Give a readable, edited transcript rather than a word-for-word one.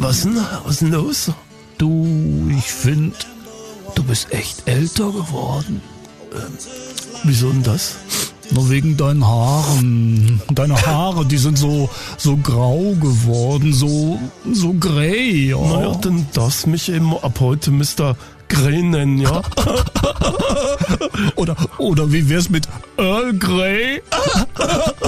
Was denn los? Du, ich finde, du bist echt älter geworden. Wieso denn das? Nur wegen deinen Haaren. Deine Haare, die sind so grau geworden, so grey. Ja. Naja, dann darfst mich eben ab heute Mr. Grey nennen, ja? Oder wie wär's mit Earl Grey?